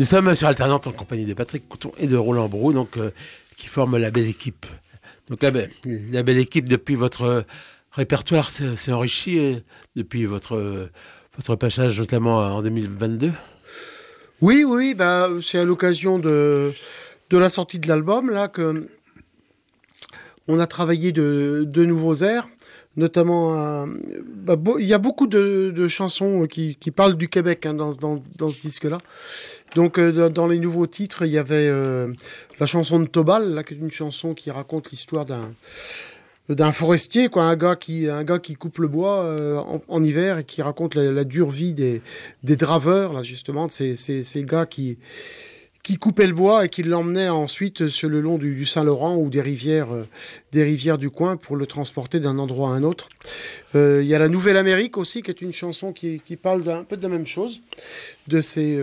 Nous sommes sur Alternante en compagnie de Patrick Couton et de Roland Brou, donc, qui forment la belle équipe. Donc la belle équipe, depuis votre répertoire, s'est enrichi depuis votre passage notamment en 2022. Oui, c'est à l'occasion de la sortie de l'album là que on a travaillé de nouveaux airs. Notamment, il y a beaucoup de chansons qui parlent du Québec dans ce disque-là. Donc, dans les nouveaux titres, il y avait la chanson de Tobal, là, qui est une chanson qui raconte l'histoire d'un forestier, quoi, un gars qui coupe le bois en hiver et qui raconte la dure vie des draveurs, là, justement, de ces gars qui coupait le bois et qui l'emmenait ensuite sur le long du Saint-Laurent ou des rivières du coin pour le transporter d'un endroit à un autre. Il y a la Nouvelle-Amérique aussi, qui est une chanson qui parle un peu de la même chose, de ces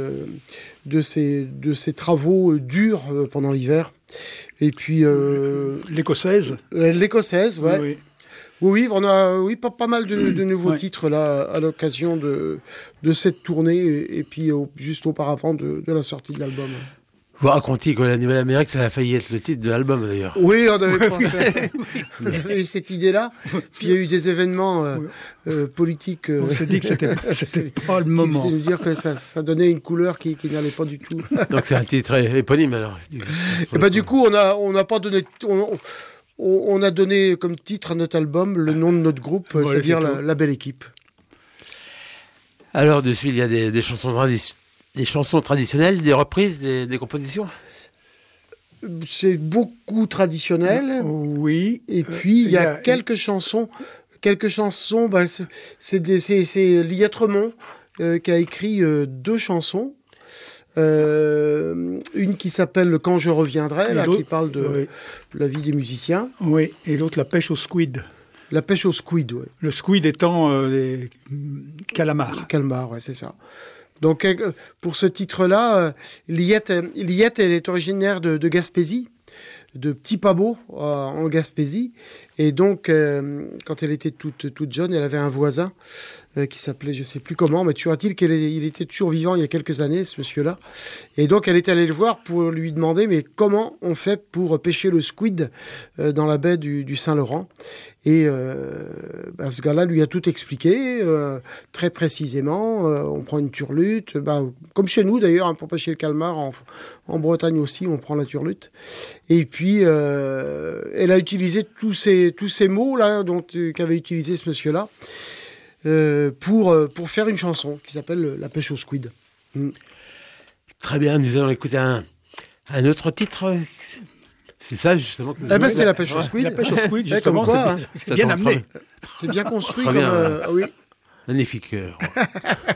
travaux durs pendant l'hiver. Et puis l'écossaise. L'écossaise, ouais. Oui. Oui, on a pas mal de nouveaux titres là à l'occasion de cette tournée et puis juste auparavant de la sortie de l'album. Vous racontiez que la Nouvelle-Amérique, ça a failli être le titre de l'album d'ailleurs. Oui, on avait pensé, on avait eu cette idée-là. Puis il y a eu des événements politiques. On s'est dit que c'était pas le moment. C'est de dire que ça donnait une couleur qui n'allait pas du tout. Donc c'est un titre éponyme alors. Et du coup, on n'a pas donné. On a donné comme titre à notre album le nom de notre groupe, c'est-à-dire la belle équipe. Alors, dessus, il y a des chansons traditionnelles, des reprises, des compositions. C'est beaucoup traditionnel. Oui. Et puis, il y a quelques chansons. C'est Liette Remond qui a écrit 2 chansons. Une qui s'appelle Quand je reviendrai, là, qui parle de la vie des musiciens. Oui, et l'autre, La pêche au squid. La pêche au squid, oui. Le squid étant les calamars. Calmar, ouais, c'est ça. Donc, pour ce titre-là, Liette, elle est originaire de Gaspésie, de Petit Pabot, en Gaspésie. Et donc, quand elle était toute jeune, elle avait un voisin qui s'appelait, je ne sais plus comment, mais toujours est-il qu'il était toujours vivant il y a quelques années, ce monsieur-là. Et donc, elle est allée le voir pour lui demander, mais comment on fait pour pêcher le squid dans la baie du Saint-Laurent ? Et ce gars-là lui a tout expliqué, très précisément. On prend une turlute, comme chez nous d'ailleurs, pour pêcher le calmar, en Bretagne aussi, on prend la turlute. Et puis, elle a utilisé tous ces mots-là qu'avait utilisé ce monsieur-là, pour faire une chanson qui s'appelle La pêche au squid. Très bien, nous allons écouter un autre titre. C'est ça justement que c'est La pêche au squid. La pêche au squid, justement, comme quoi, c'est bien amené. C'est bien construit très comme... bien. oui. Magnifique.